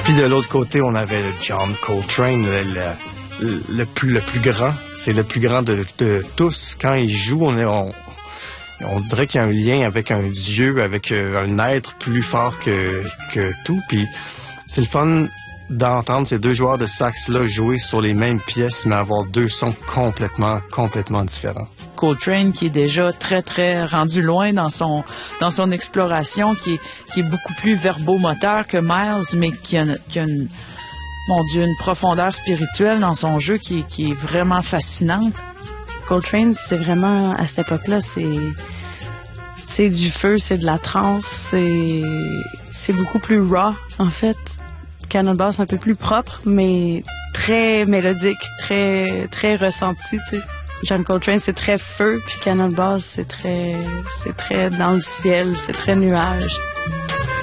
Puis de l'autre côté, on avait John Coltrane, le plus grand. C'est le plus grand de tous. Quand il joue, on dirait qu'il y a un lien avec un dieu, avec un être plus fort que tout. Puis c'est le fun d'entendre ces deux joueurs de sax-là jouer sur les mêmes pièces, mais avoir deux sons complètement différents. Coltrane qui est déjà très, très rendu loin dans son exploration, qui est beaucoup plus verbomoteur que Miles, mais qui a une profondeur spirituelle dans son jeu qui est vraiment fascinante. Coltrane, c'est vraiment, à cette époque-là, c'est du feu, c'est de la trance, c'est beaucoup plus raw, en fait. Cannonball, c'est un peu plus propre, mais très mélodique, très, très ressenti, tu sais. John Coltrane, c'est très feu, puis Cannonball, c'est très dans le ciel, c'est très nuage.